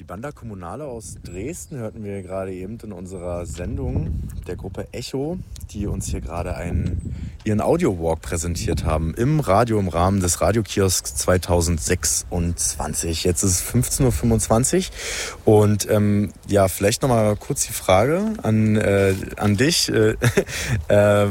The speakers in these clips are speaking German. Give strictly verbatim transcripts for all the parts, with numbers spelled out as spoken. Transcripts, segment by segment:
Banda Kommunale aus Dresden hörten wir gerade eben in unserer Sendung der Gruppe Echo, die uns hier gerade einen, ihren Audio-Walk präsentiert haben im Radio im Rahmen des Radiokiosks zweitausendsechsundzwanzig. Jetzt ist es fünfzehn Uhr fünfundzwanzig und ähm, ja, vielleicht nochmal kurz die Frage an, äh, an dich. Äh, äh,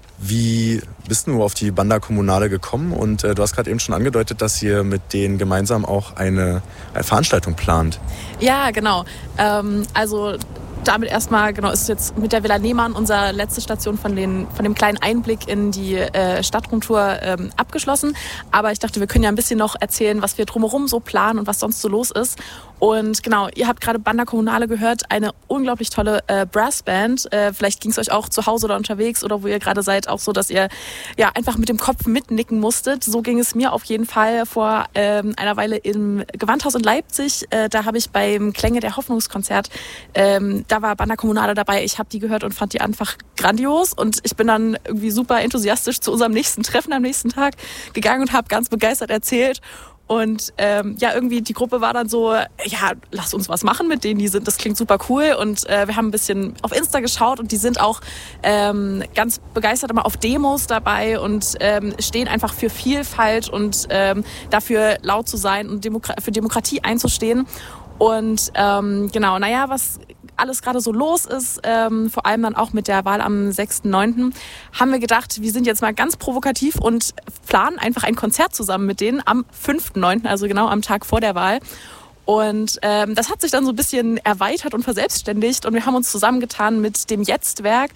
Wie bist du auf die Banda Kommunale gekommen? Und äh, du hast gerade eben schon angedeutet, dass ihr mit denen gemeinsam auch eine, eine Veranstaltung plant. Ja, genau. Ähm, also damit erstmal, genau, ist jetzt mit der Villa Nehmann unsere letzte Station von, den, von dem kleinen Einblick in die äh, Stadtrundtour ähm, abgeschlossen. Aber ich dachte, wir können ja ein bisschen noch erzählen, was wir drumherum so planen und was sonst so los ist. Und genau, ihr habt gerade Banda Kommunale gehört, eine unglaublich tolle äh, Brassband. Äh, vielleicht ging es euch auch zu Hause oder unterwegs oder wo ihr gerade seid, auch so, dass ihr ja einfach mit dem Kopf mitnicken musstet. So ging es mir auf jeden Fall vor ähm, einer Weile im Gewandhaus in Leipzig. Äh, da habe ich beim Klänge der Hoffnungskonzert, ähm, da war Banda Kommunale dabei. Ich habe die gehört und fand die einfach grandios. Und ich bin dann irgendwie super enthusiastisch zu unserem nächsten Treffen am nächsten Tag gegangen und habe ganz begeistert erzählt. Und ähm, ja, irgendwie die Gruppe war dann so, ja, lass uns was machen mit denen, die sind, das klingt super cool. Und äh, wir haben ein bisschen auf Insta geschaut und die sind auch ähm, ganz begeistert immer auf Demos dabei und ähm, stehen einfach für Vielfalt und ähm, dafür laut zu sein und Demokra- für Demokratie einzustehen. Und ähm, genau, naja, was alles gerade so los ist, ähm, vor allem dann auch mit der Wahl am sechsten neunten haben wir gedacht, wir sind jetzt mal ganz provokativ und planen einfach ein Konzert zusammen mit denen am fünften neunten, also genau am Tag vor der Wahl. Und ähm, das hat sich dann so ein bisschen erweitert und verselbstständigt und wir haben uns zusammengetan mit dem Jetzt-Werk,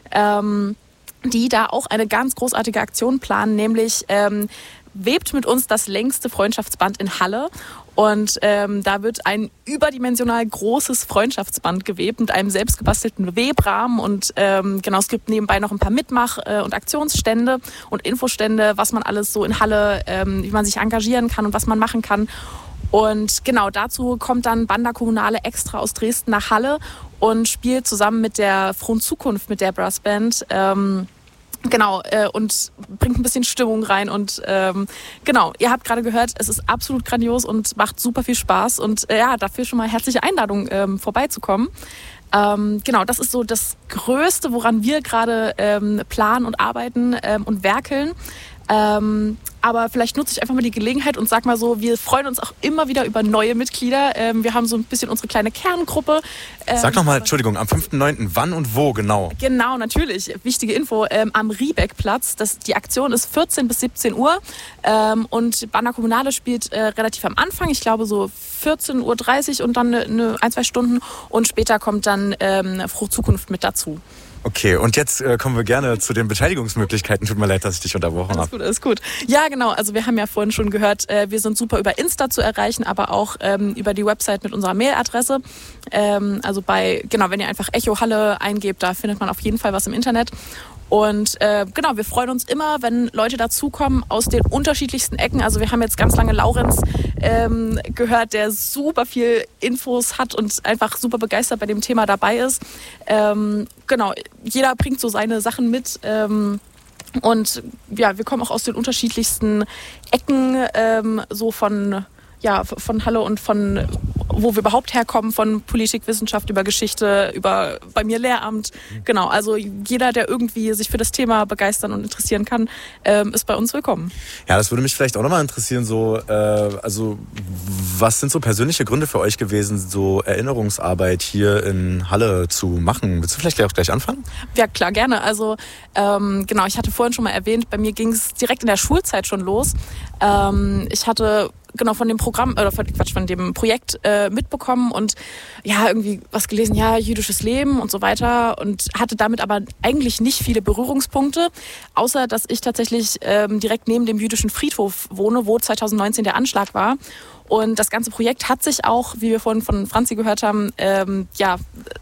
ähm, die da auch eine ganz großartige Aktion planen, nämlich ähm, webt mit uns das längste Freundschaftsband in Halle. Und ähm, da wird ein überdimensional großes Freundschaftsband gewebt mit einem selbstgebastelten Webrahmen. Und ähm, genau, es gibt nebenbei noch ein paar Mitmach- äh, und Aktionsstände und Infostände, was man alles so in Halle, ähm, wie man sich engagieren kann und was man machen kann. Und genau dazu kommt dann Banda Kommunale extra aus Dresden nach Halle und spielt zusammen mit der Frohen Zukunft, mit der Brassband, ähm, Genau, äh, und bringt ein bisschen Stimmung rein und ähm, genau, ihr habt gerade gehört, es ist absolut grandios und macht super viel Spaß und äh, ja, dafür schon mal herzliche Einladung, ähm, vorbeizukommen. Ähm, genau, das ist so das Größte, woran wir gerade ähm, planen und arbeiten ähm, und werkeln. Ähm, aber vielleicht nutze ich einfach mal die Gelegenheit und sag mal so, wir freuen uns auch immer wieder über neue Mitglieder. Ähm, wir haben so ein bisschen unsere kleine Kerngruppe. Ähm, Sag doch mal, Entschuldigung, am fünften neunten wann und wo genau? Genau, natürlich. Wichtige Info, ähm, am Riebeckplatz. Das, die Aktion ist vierzehn bis siebzehn Uhr ähm, und Banda Kommunale spielt äh, relativ am Anfang, ich glaube so vierzehn Uhr dreißig und dann eine, eine ein, zwei Stunden und später kommt dann ähm, Frohe Zukunft mit dazu. Okay, und jetzt äh, kommen wir gerne zu den Beteiligungsmöglichkeiten. Tut mir leid, dass ich dich unterbrochen habe. Alles gut, alles gut. Ja, genau. Also wir haben ja vorhin schon gehört, äh, wir sind super über Insta zu erreichen, aber auch ähm, über die Website mit unserer Mailadresse. Ähm, also bei, genau, wenn ihr einfach Echo Halle eingebt, da findet man auf jeden Fall was im Internet. Und äh, genau, wir freuen uns immer, wenn Leute dazukommen aus den unterschiedlichsten Ecken. Also wir haben jetzt ganz lange Laurenz ähm, gehört, der super viel Infos hat und einfach super begeistert bei dem Thema dabei ist. Ähm, genau, jeder bringt so seine Sachen mit. Ähm, und ja, wir kommen auch aus den unterschiedlichsten Ecken, ähm, so von... ja, von Halle und von wo wir überhaupt herkommen, von Politik, Wissenschaft über Geschichte, über bei mir Lehramt. Genau, also jeder, der irgendwie sich für das Thema begeistern und interessieren kann, ähm, ist bei uns willkommen. Ja, das würde mich vielleicht auch nochmal interessieren, so, äh, also was sind so persönliche Gründe für euch gewesen, so Erinnerungsarbeit hier in Halle zu machen? Willst du vielleicht auch gleich anfangen? Ja, klar, gerne. Also ähm, genau, ich hatte vorhin schon mal erwähnt, bei mir ging es direkt in der Schulzeit schon los. Ähm, ich hatte genau von dem Programm oder von, Quatsch, von dem Projekt äh, mitbekommen und ja, irgendwie was gelesen, ja, jüdisches Leben und so weiter und hatte damit aber eigentlich nicht viele Berührungspunkte, außer dass ich tatsächlich ähm, direkt neben dem jüdischen Friedhof wohne, wo zwanzig neunzehn der Anschlag war. Und das ganze Projekt hat sich auch, wie wir vorhin von Franzi gehört haben, ähm, ja,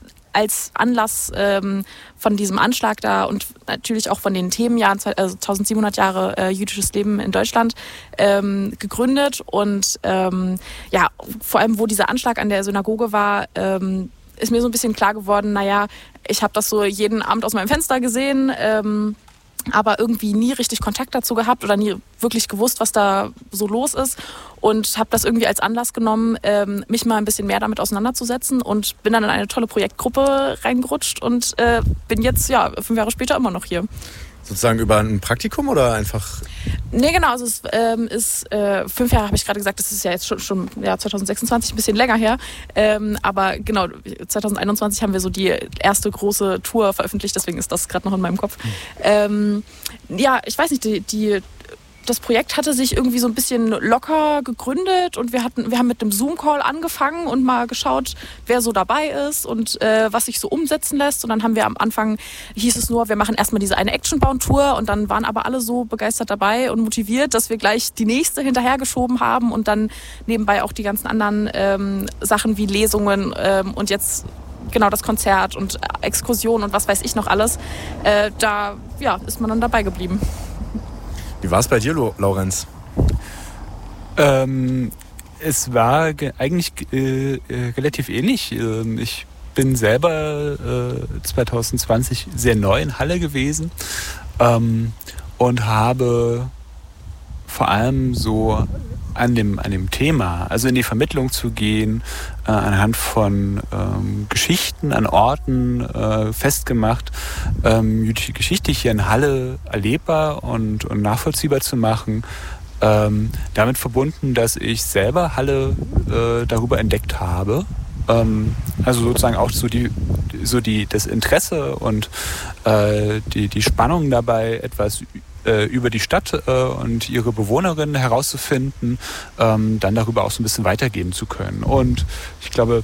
als Anlass ähm, von diesem Anschlag da und natürlich auch von den Themenjahren, also tausendsiebenhundert Jahre äh, jüdisches Leben in Deutschland, ähm, gegründet. Und ähm, ja, vor allem, wo dieser Anschlag an der Synagoge war, ähm, ist mir so ein bisschen klar geworden, naja, ich habe das so jeden Abend aus meinem Fenster gesehen, ähm, aber irgendwie nie richtig Kontakt dazu gehabt oder nie wirklich gewusst, was da so los ist und habe das irgendwie als Anlass genommen, ähm, mich mal ein bisschen mehr damit auseinanderzusetzen und bin dann in eine tolle Projektgruppe reingerutscht und äh, bin jetzt ja fünf Jahre später immer noch hier. Sozusagen über ein Praktikum oder einfach? Nee, genau. Also es ähm, ist äh, fünf Jahre, habe ich gerade gesagt, das ist ja jetzt schon, schon ja, zwanzig sechsundzwanzig, ein bisschen länger her. Ähm, aber genau, zwanzig einundzwanzig haben wir so die erste große Tour veröffentlicht, deswegen ist das gerade noch in meinem Kopf. Mhm. Ähm, ja, ich weiß nicht, die, die das Projekt hatte sich irgendwie so ein bisschen locker gegründet und wir hatten, wir haben mit einem Zoom-Call angefangen und mal geschaut, wer so dabei ist und äh, was sich so umsetzen lässt. Und dann haben wir am Anfang, hieß es nur, wir machen erstmal diese eine Action-Bound-Tour und dann waren aber alle so begeistert dabei und motiviert, dass wir gleich die nächste hinterhergeschoben haben und dann nebenbei auch die ganzen anderen ähm, Sachen wie Lesungen ähm, und jetzt genau das Konzert und Exkursion und was weiß ich noch alles. Äh, da ja, ist man dann dabei geblieben. Wie war es bei dir, Laurenz? Ähm, es war ge- eigentlich äh, äh, relativ ähnlich. Ähm, ich bin selber äh, zwanzig zwanzig sehr neu in Halle gewesen ähm, und habe vor allem so an dem, an dem Thema, also in die Vermittlung zu gehen, äh, anhand von ähm, Geschichten an Orten äh, festgemacht, ähm, jüdische Geschichte hier in Halle erlebbar und, und nachvollziehbar zu machen. Ähm, damit verbunden, dass ich selber Halle äh, darüber entdeckt habe. Ähm, also sozusagen auch so die, so die, das Interesse und äh, die, die Spannung dabei, etwas über die Stadt äh, und ihre Bewohnerinnen herauszufinden, ähm, dann darüber auch so ein bisschen weitergeben zu können. Und ich glaube,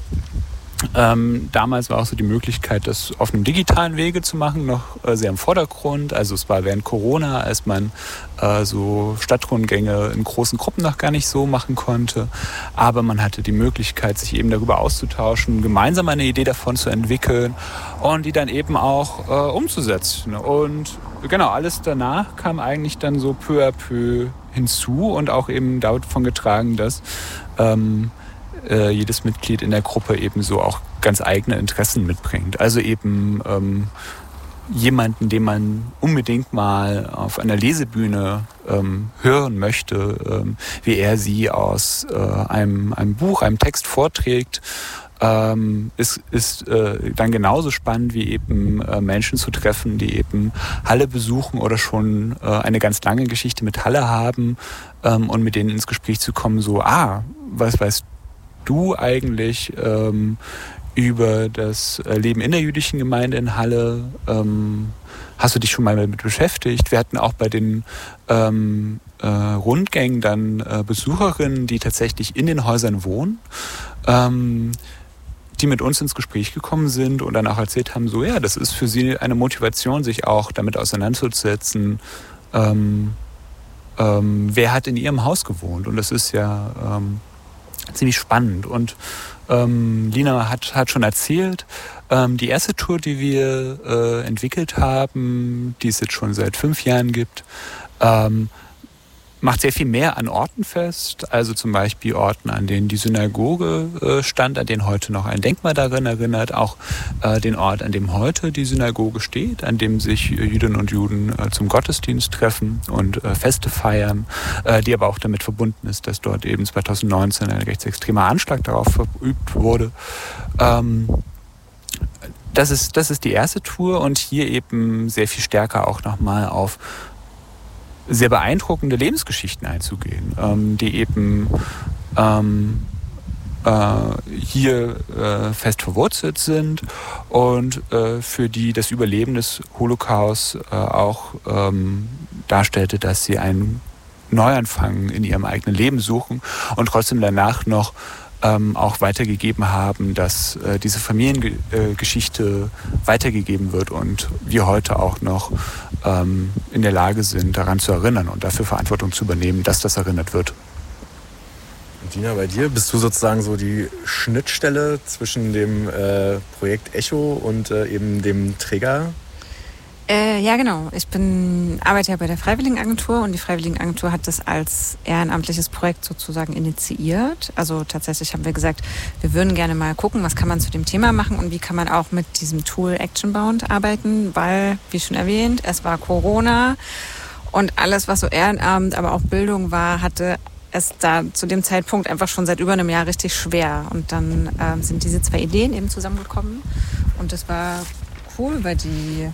ähm, damals war auch so die Möglichkeit, das auf einem digitalen Wege zu machen, noch äh, sehr im Vordergrund. Also es war während Corona, als man äh, so Stadtrundgänge in großen Gruppen noch gar nicht so machen konnte. Aber man hatte die Möglichkeit, sich eben darüber auszutauschen, gemeinsam eine Idee davon zu entwickeln und die dann eben auch äh, umzusetzen. Und genau, alles danach kam eigentlich dann so peu à peu hinzu und auch eben davon getragen, dass ähm, äh, jedes Mitglied in der Gruppe eben so auch ganz eigene Interessen mitbringt. Also eben ähm, jemanden, den man unbedingt mal auf einer Lesebühne ähm, hören möchte, ähm, wie er sie aus äh, einem, einem Buch, einem Text vorträgt. Ähm, ist, ist äh, dann genauso spannend wie eben äh, Menschen zu treffen, die eben Halle besuchen oder schon äh, eine ganz lange Geschichte mit Halle haben ähm, und mit denen ins Gespräch zu kommen, so, ah, was weißt du eigentlich ähm, über das Leben in der jüdischen Gemeinde in Halle? Ähm, hast du dich schon mal damit beschäftigt? Wir hatten auch bei den ähm, äh, Rundgängen dann äh, Besucherinnen, die tatsächlich in den Häusern wohnen, ähm, die mit uns ins Gespräch gekommen sind und dann auch erzählt haben, so ja, das ist für sie eine Motivation, sich auch damit auseinanderzusetzen, ähm, ähm, wer hat in ihrem Haus gewohnt. Und das ist ja ähm, ziemlich spannend. Und ähm, Lina hat, hat schon erzählt, ähm, die erste Tour, die wir äh, entwickelt haben, die es jetzt schon seit fünf Jahren gibt, ähm, macht sehr viel mehr an Orten fest, also zum Beispiel Orten, an denen die Synagoge äh, stand, an denen heute noch ein Denkmal darin erinnert, auch äh, den Ort, an dem heute die Synagoge steht, an dem sich äh, Jüdinnen und Juden äh, zum Gottesdienst treffen und äh, Feste feiern, äh, die aber auch damit verbunden ist, dass dort eben zwanzig neunzehn ein rechtsextremer Anschlag darauf verübt wurde. Ähm, das ist, das ist die erste Tour und hier eben sehr viel stärker auch nochmal auf sehr beeindruckende Lebensgeschichten einzugehen, ähm, die eben ähm, äh, hier äh, fest verwurzelt sind und äh, für die das Überleben des Holocaust äh, auch ähm, darstellte, dass sie einen Neuanfang in ihrem eigenen Leben suchen und trotzdem danach noch ähm, auch weitergegeben haben, dass äh, diese Familiengeschichte äh, weitergegeben wird und wir heute auch noch ähm, in der Lage sind, daran zu erinnern und dafür Verantwortung zu übernehmen, dass das erinnert wird. Und Dina, bei dir bist du sozusagen so die Schnittstelle zwischen dem äh, Projekt Echo und äh, eben dem Träger? Äh, ja, genau. Ich bin arbeite ja bei der Freiwilligenagentur und die Freiwilligenagentur hat das als ehrenamtliches Projekt sozusagen initiiert. Also tatsächlich haben wir gesagt, wir würden gerne mal gucken, was kann man zu dem Thema machen und wie kann man auch mit diesem Tool Actionbound arbeiten, weil, wie schon erwähnt, es war Corona und alles, was so Ehrenamt, aber auch Bildung war, hatte es da zu dem Zeitpunkt einfach schon seit über einem Jahr richtig schwer. Und dann ähm, sind diese zwei Ideen eben zusammengekommen und das war cool, weil die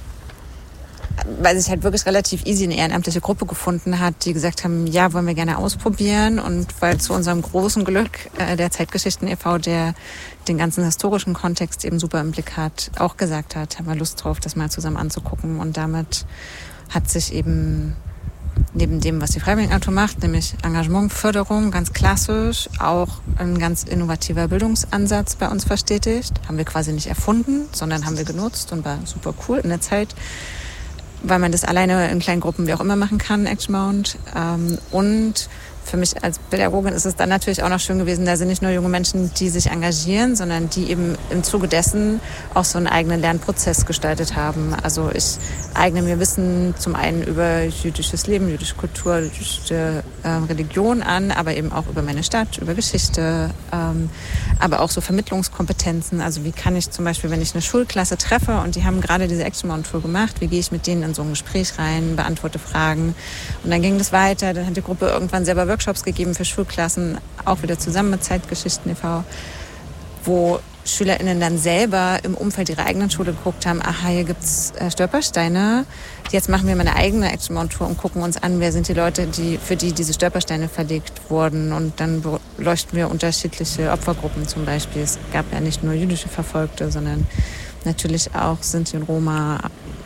weil sich halt wirklich relativ easy eine ehrenamtliche Gruppe gefunden hat, die gesagt haben, ja, wollen wir gerne ausprobieren. Und weil zu unserem großen Glück äh, der Zeitgeschichten e V, der den ganzen historischen Kontext eben super im Blick hat, auch gesagt hat, haben wir Lust drauf, das mal zusammen anzugucken. Und damit hat sich eben neben dem, was die Freiwilligenagentur macht, nämlich Engagement, Förderung, ganz klassisch, auch ein ganz innovativer Bildungsansatz bei uns verstetigt. Haben wir quasi nicht erfunden, sondern haben wir genutzt und war super cool in der Zeit, weil man das alleine in kleinen Gruppen wie auch immer machen kann, Actionbound. Ähm, und für mich als Pädagogin ist es dann natürlich auch noch schön gewesen, da sind nicht nur junge Menschen, die sich engagieren, sondern die eben im Zuge dessen auch so einen eigenen Lernprozess gestaltet haben. Also ich eigne mir Wissen zum einen über jüdisches Leben, jüdische Kultur, jüdische äh, Religion an, aber eben auch über meine Stadt, über Geschichte, ähm, aber auch so Vermittlungskompetenzen. Also wie kann ich zum Beispiel, wenn ich eine Schulklasse treffe und die haben gerade diese Actionbound-Tour gemacht, wie gehe ich mit denen in so ein Gespräch rein, beantworte Fragen. Und dann ging das weiter, dann hat die Gruppe irgendwann selber Workshops gegeben für Schulklassen, auch wieder zusammen mit Zeitgeschichten e V, wo SchülerInnen dann selber im Umfeld ihrer eigenen Schule geguckt haben, aha, hier gibt's äh, Stolpersteine, jetzt machen wir mal eine eigene Actionbound-Tour und gucken uns an, wer sind die Leute, die für die diese Stolpersteine verlegt wurden. Und dann beleuchten wir unterschiedliche Opfergruppen zum Beispiel. Es gab ja nicht nur jüdische Verfolgte, sondern natürlich auch Sinti und Roma,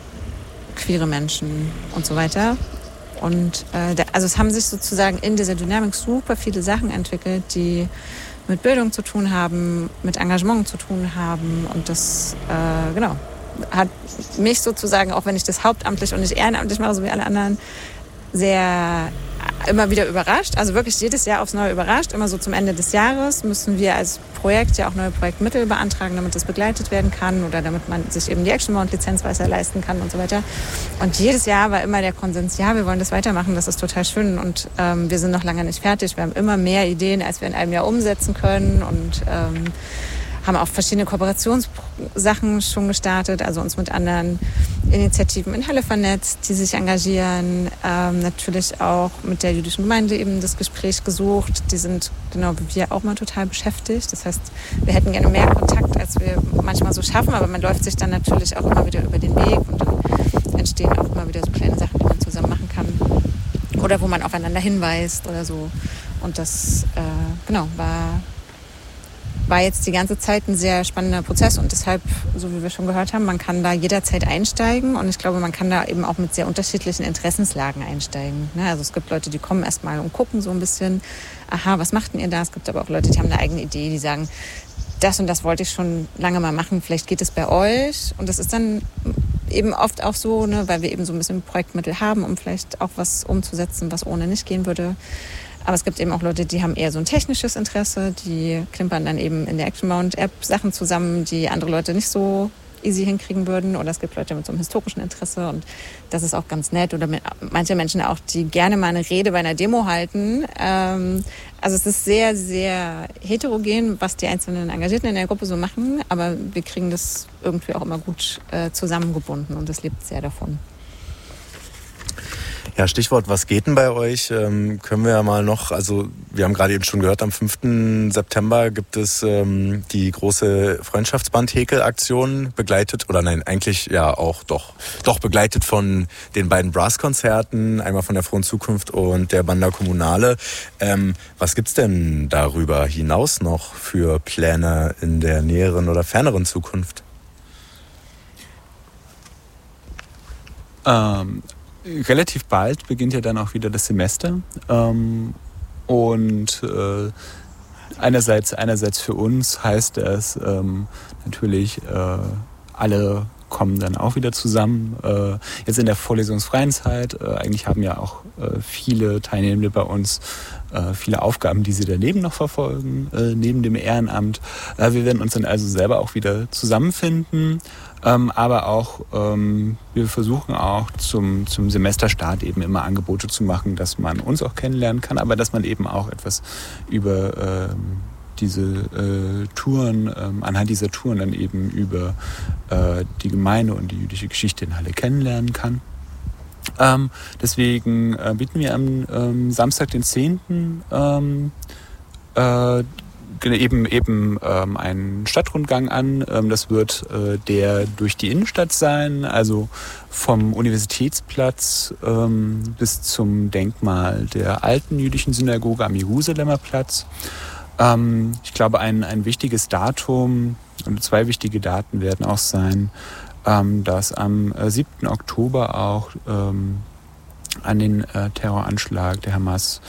queere Menschen und so weiter. Und äh, der, also es haben sich sozusagen in dieser Dynamik super viele Sachen entwickelt, die mit Bildung zu tun haben, mit Engagement zu tun haben. Und das, äh, genau, hat mich sozusagen, auch wenn ich das hauptamtlich und nicht ehrenamtlich mache, so wie alle anderen, sehr immer wieder überrascht. Also wirklich jedes Jahr aufs Neue überrascht. Immer so zum Ende des Jahres müssen wir als Projekt ja auch neue Projektmittel beantragen, damit das begleitet werden kann oder damit man sich eben die Actionbound-Lizenz weiter leisten kann und so weiter. Und jedes Jahr war immer der Konsens, ja, wir wollen das weitermachen, das ist total schön und ähm, wir sind noch lange nicht fertig. Wir haben immer mehr Ideen, als wir in einem Jahr umsetzen können und ähm, haben auch verschiedene Kooperationssachen schon gestartet, also uns mit anderen Initiativen in Halle vernetzt, die sich engagieren. Ähm, natürlich auch mit der jüdischen Gemeinde eben das Gespräch gesucht. Die sind genau wie wir auch mal total beschäftigt. Das heißt, wir hätten gerne mehr Kontakt, als wir manchmal so schaffen, aber man läuft sich dann natürlich auch immer wieder über den Weg und dann entstehen auch immer wieder so kleine Sachen, die man zusammen machen kann oder wo man aufeinander hinweist oder so. Und das äh, genau war war jetzt die ganze Zeit ein sehr spannender Prozess und deshalb, so wie wir schon gehört haben, man kann da jederzeit einsteigen und ich glaube, man kann da eben auch mit sehr unterschiedlichen Interessenslagen einsteigen. Also es gibt Leute, die kommen erstmal und gucken so ein bisschen, aha, was macht denn ihr da? Es gibt aber auch Leute, die haben eine eigene Idee, die sagen, das und das wollte ich schon lange mal machen, vielleicht geht es bei euch und das ist dann eben oft auch so, ne, weil wir eben so ein bisschen Projektmittel haben, um vielleicht auch was umzusetzen, was ohne nicht gehen würde. Aber es gibt eben auch Leute, die haben eher so ein technisches Interesse, die klimpern dann eben in der Actionbound-App Sachen zusammen, die andere Leute nicht so easy hinkriegen würden. Oder es gibt Leute mit so einem historischen Interesse und das ist auch ganz nett. Oder manche Menschen auch, die gerne mal eine Rede bei einer Demo halten. Also es ist sehr, sehr heterogen, was die einzelnen Engagierten in der Gruppe so machen. Aber wir kriegen das irgendwie auch immer gut zusammengebunden und das lebt sehr davon. Ja, Stichwort, was geht denn bei euch? Ähm, können wir ja mal noch, also wir haben gerade eben schon gehört, am fünften September gibt es ähm, die große Freundschaftsband-Häkel-Aktion, begleitet, oder nein, eigentlich ja auch doch, doch begleitet von den beiden Brasskonzerten, einmal von der Frohen Zukunft und der Banda Kommunale. Ähm, was gibt's denn darüber hinaus noch für Pläne in der näheren oder ferneren Zukunft? Ähm... Relativ bald beginnt ja dann auch wieder das Semester ähm, und äh, einerseits, einerseits für uns heißt das ähm, natürlich äh, alle kommen dann auch wieder zusammen. Äh, jetzt in der vorlesungsfreien Zeit. Äh, eigentlich haben ja auch äh, viele Teilnehmende bei uns äh, viele Aufgaben, die sie daneben noch verfolgen, äh, neben dem Ehrenamt. Äh, wir werden uns dann also selber auch wieder zusammenfinden. Ähm, aber auch, ähm, wir versuchen auch zum, zum Semesterstart eben immer Angebote zu machen, dass man uns auch kennenlernen kann, aber dass man eben auch etwas über ähm, diese äh, Touren, ähm, anhand dieser Touren dann eben über äh, die Gemeinde und die jüdische Geschichte in Halle kennenlernen kann. Ähm, deswegen äh, bieten wir am ähm, Samstag, den zehnten Ähm, äh, eben eben ähm, einen Stadtrundgang an. Ähm, das wird äh, der durch die Innenstadt sein, also vom Universitätsplatz ähm, bis zum Denkmal der alten jüdischen Synagoge am Jerusalemer Platz. Ähm, ich glaube, ein, ein wichtiges Datum und zwei wichtige Daten werden auch sein, ähm, dass am äh, siebten Oktober auch ähm, an den äh, Terroranschlag der Hamas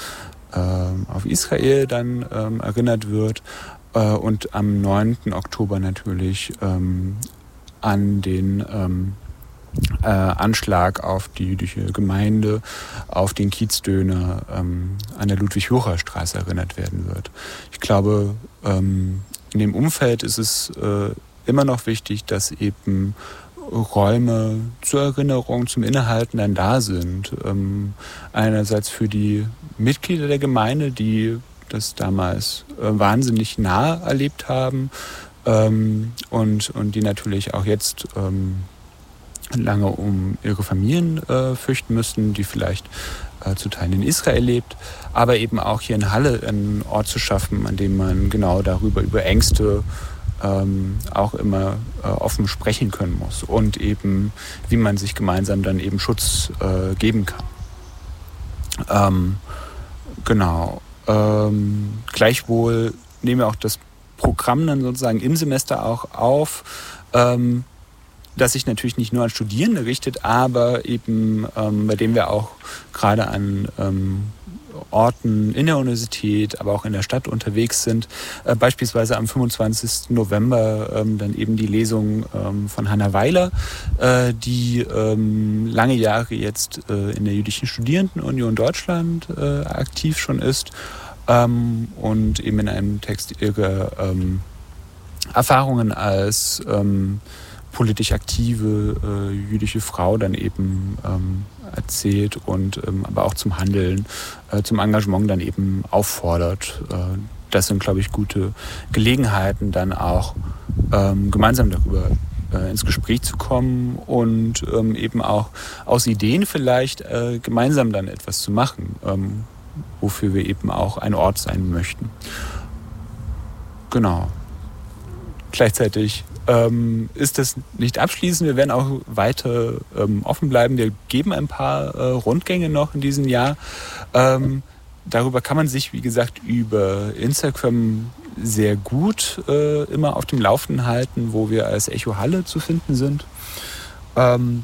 auf Israel dann ähm, erinnert wird äh, und am neunten Oktober natürlich ähm, an den ähm, äh, Anschlag auf die jüdische Gemeinde, auf den Kiezdöner ähm, an der Ludwig-Jocher-Straße erinnert werden wird. Ich glaube, ähm, in dem Umfeld ist es äh, immer noch wichtig, dass eben Räume zur Erinnerung, zum Innehalten dann da sind. Ähm, einerseits für die Mitglieder der Gemeinde, die das damals äh, wahnsinnig nah erlebt haben ähm, und, und die natürlich auch jetzt ähm, lange um ihre Familien äh, fürchten müssten, die vielleicht äh, zu Teilen in Israel lebt, aber eben auch hier in Halle einen Ort zu schaffen, an dem man genau darüber, über Ängste Ähm, auch immer äh, offen sprechen können muss und eben, wie man sich gemeinsam dann eben Schutz äh, geben kann. Ähm, genau. Ähm, gleichwohl nehmen wir auch das Programm dann sozusagen im Semester auch auf, ähm, das sich natürlich nicht nur an Studierende richtet, aber eben ähm, bei dem wir auch gerade an ähm, Orten in der Universität, aber auch in der Stadt unterwegs sind. Äh, beispielsweise am fünfundzwanzigsten November ähm, dann eben die Lesung ähm, von Hanna Weiler, äh, die ähm, lange Jahre jetzt äh, in der Jüdischen Studierendenunion Deutschland äh, aktiv schon ist ähm, und eben in einem Text ihre ähm, Erfahrungen als ähm, politisch aktive äh, jüdische Frau dann eben ähm, erzählt und ähm, aber auch zum Handeln, äh, zum Engagement dann eben auffordert. Äh, das sind, glaube ich, gute Gelegenheiten, dann auch ähm, gemeinsam darüber äh, ins Gespräch zu kommen und ähm, eben auch aus Ideen vielleicht äh, gemeinsam dann etwas zu machen, ähm, wofür wir eben auch ein Ort sein möchten. Genau. Gleichzeitig ähm, ist das nicht abschließend. Wir werden auch weiter ähm, offen bleiben. Wir geben ein paar äh, Rundgänge noch in diesem Jahr. Ähm, darüber kann man sich, wie gesagt, über Instagram sehr gut äh, immer auf dem Laufenden halten, wo wir als Echo Halle zu finden sind. Ähm,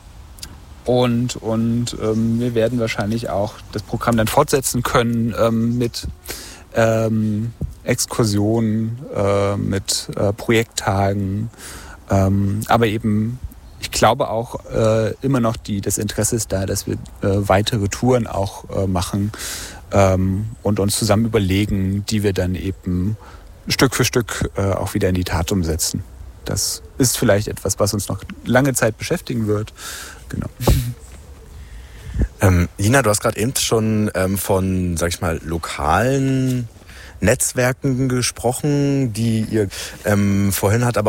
und und ähm, wir werden wahrscheinlich auch das Programm dann fortsetzen können ähm, mit ähm, Exkursionen, äh, mit äh, Projekttagen, ähm, aber eben, ich glaube auch äh, immer noch die, das Interesse ist da, dass wir äh, weitere Touren auch äh, machen ähm, und uns zusammen überlegen, die wir dann eben Stück für Stück äh, auch wieder in die Tat umsetzen. Das ist vielleicht etwas, was uns noch lange Zeit beschäftigen wird. Genau. Ähm, Lina, du hast gerade eben schon ähm, von, sag ich mal, lokalen Netzwerken gesprochen, die ihr ähm, vorhin hat aber